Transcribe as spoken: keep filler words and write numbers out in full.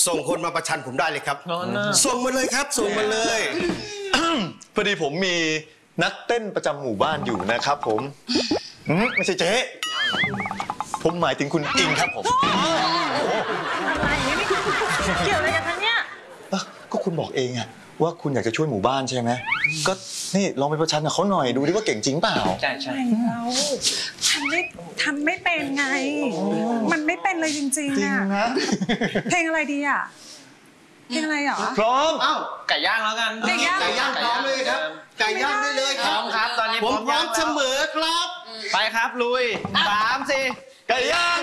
ส่งคนมาประชันผมได้เลยครับส่งมาเลยครับส่งมาเลยพอดีผมมีนักเต้นประจำหมู่บ้านอยู่นะครับผมไม่ใช่เจ๊ผมหมายถึงคุณอิงครับผมอะไรนี่เกี่ยวอะไรกันคะเนี่ยก็คุณบอกเองอะว่าคุณอยากจะช่วยหมู่บ้านใช่ไหมก็นี่ลองไปประชันกับเขาหน่อยดูดิว่าเก่งจริงเปล่าใช่ใช่เราทำไม่ทำไม่เป็นไงมันไม่เป็นเลยจริงๆอะเพลงอะไรดีอะเพลงอะไรเหรอพร้อมอ้าวไก่ย่างแล้วกันไก่ย่างไก่ย่างพร้อมเลยครับไก่ย่างได้เลยครับครับตอนนี้ผมพร้อมเสมอครับไปครับลุยสามสี่ไก่ย่าง